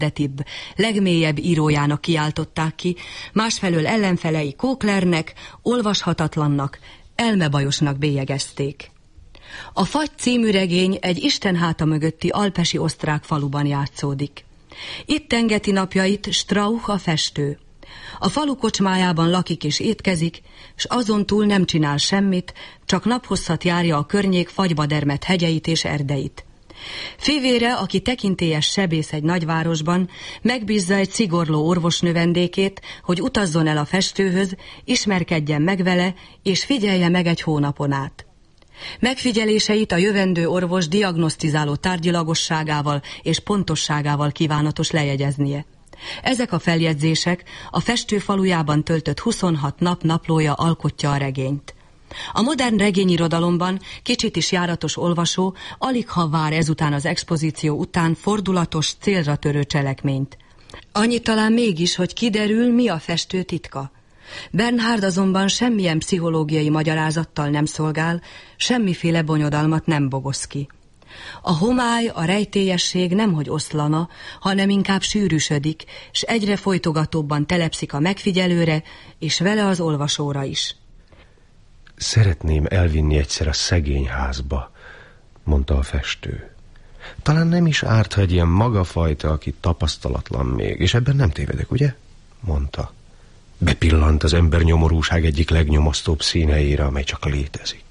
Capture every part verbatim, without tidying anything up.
legeredetibb, legmélyebb írójának kiáltották ki, másfelől ellenfelei kóklernek, olvashatatlannak, elmebajosnak bélyegezték. A Fagy című regény egy Isten háta mögötti alpesi osztrák faluban játszódik. Itt tengeti napjait Strauch a festő. A falu kocsmájában lakik és étkezik, s azon túl nem csinál semmit, csak naphosszat járja a környék fagyba dermedt hegyeit és erdeit. Fivére, aki tekintélyes sebész egy nagyvárosban, megbízza egy szigorló orvosnövendékét, hogy utazzon el a festőhöz, ismerkedjen meg vele, és figyelje meg egy hónapon át. Megfigyeléseit a jövendő orvos diagnosztizáló tárgyilagosságával és pontosságával kívánatos lejegyeznie. Ezek a feljegyzések a festő falujában töltött huszonhat nap naplója alkotja a regényt. A modern regényirodalomban kicsit is járatos olvasó aligha vár ezután az expozíció után fordulatos, célra törő cselekményt. Annyi talán mégis, hogy kiderül, mi a festő titka. Bernhard azonban semmilyen pszichológiai magyarázattal nem szolgál, semmiféle bonyodalmat nem bogoz ki. A homály, a rejtélyesség nemhogy oszlana, hanem inkább sűrűsödik, s egyre folytogatóbban telepszik a megfigyelőre, és vele az olvasóra is. Szeretném elvinni egyszer a szegény házba, mondta a festő. Talán nem is árt, ha egy ilyen magafajta, aki tapasztalatlan még, és ebben nem tévedek, ugye? Mondta. Bepillant az ember nyomorúság egyik legnyomasztóbb színeire, amely csak létezik.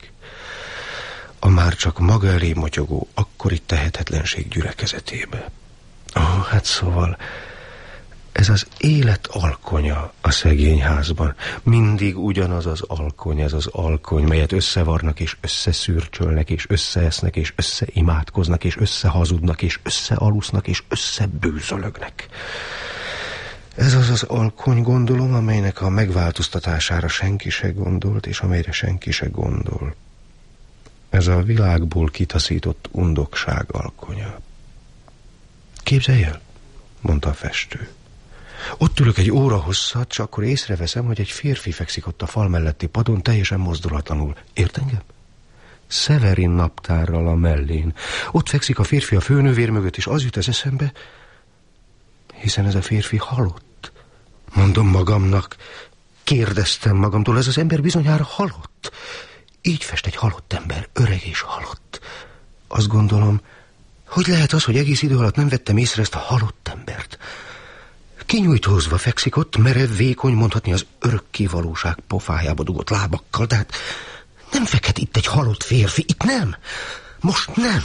A már csak maga elé motyogó akkori tehetetlenség gyülekezetébe. Oh, hát szóval ez az élet alkonya a szegény házban. Mindig ugyanaz az alkony, ez az alkony, melyet összevarnak, és összeszürcsölnek, és összeesznek, és összeimádkoznak, és összehazudnak, és összealusznak, és összebűzölögnek. Ez az az alkony, gondolom, amelynek a megváltoztatására senki se gondolt, és amelyre senki se gondol. Ez a világból kitaszított undokság alkonya. Képzelj el, mondta a festő. Ott ülök egy óra hosszat, csak akkor észreveszem, hogy egy férfi fekszik ott a fal melletti padon, teljesen mozdulatlanul. Ért engem? Severin naptárral a mellén. Ott fekszik a férfi a főnővér mögött, és az jut az eszembe, hiszen ez a férfi halott. Mondom magamnak, kérdeztem magamtól, ez az ember bizonyára halott. Így fest egy halott ember, öreg és halott. Azt gondolom, hogy lehet az, hogy egész idő alatt nem vettem észre ezt a halott embert. Kinyújtózva fekszik ott, merev, vékony, mondhatni az örökké valóság pofájába dugott lábakkal, de hát nem fekhet itt egy halott férfi, itt nem. Most nem.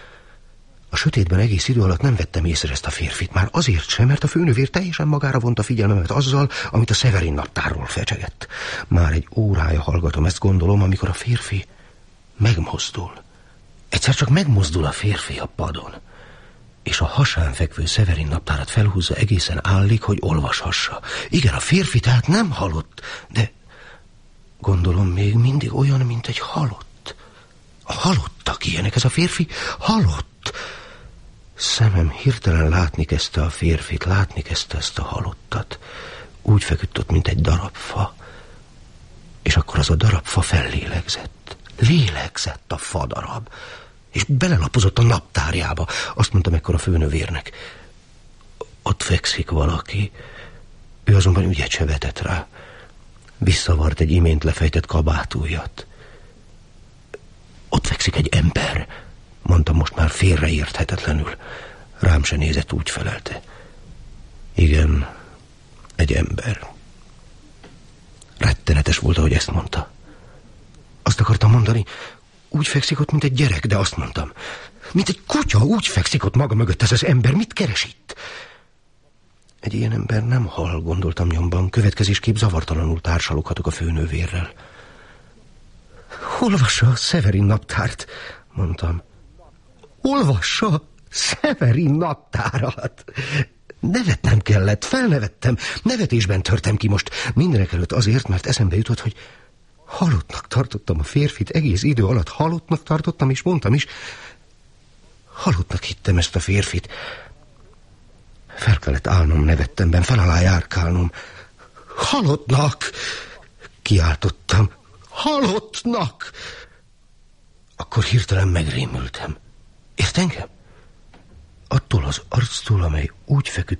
A sötétben egész idő alatt nem vettem észre ezt a férfit, már azért sem, mert a főnövér teljesen magára vonta figyelmemet azzal, amit a Severin naptárról fecsegett. Már egy órája hallgatom, ezt gondolom, amikor a férfi megmozdul. Egyszer csak megmozdul a férfi a padon, és a hasán fekvő Severin naptárat felhúzza, egészen állik, hogy olvashassa. Igen, a férfi tehát nem halott, de gondolom még mindig olyan, mint egy halott. A halottak ilyenek, ez a férfi halott. Szemem hirtelen látni kezdte a férfit, látni kezdte ezt a halottat. Úgy feküdt ott, mint egy darab fa. És akkor az a darab fa fellélegzett. Lélegzett a fadarab. És belelapozott a naptárjába. Azt mondtam ekkor a főnövérnek. Ott fekszik valaki. Ő azonban ügyet se vetett rá. Visszavart egy imént lefejtett kabátújat. Ott fekszik egy ember, mondtam most már félreérthetetlenül. Rám se nézett, úgy felelte. Igen, egy ember. Rettenetes volt, ahogy ezt mondta. Azt akartam mondani, úgy fekszik ott, mint egy gyerek, de azt mondtam. Mint egy kutya, úgy fekszik ott maga mögött ez az ember. Mit keres itt? Egy ilyen ember nem hal, gondoltam nyomban. Következésképp zavartalanul társaloghatok a főnővérrel. Olvassa a Severin naptárt, mondtam. Olvassa Severin naptárat. Nevetnem kellett, felnevettem, nevetésben törtem ki most. Mindenek előtt azért, mert eszembe jutott, hogy halottnak tartottam a férfit, egész idő alatt halottnak tartottam, és mondtam is, halottnak hittem ezt a férfit. Fel kellett állnom nevettemben, fel alá járkálnom. Halottnak! Kiáltottam. Halottnak! Akkor hirtelen megrémültem. Ért engem? attól az arctól, amely úgy feküdt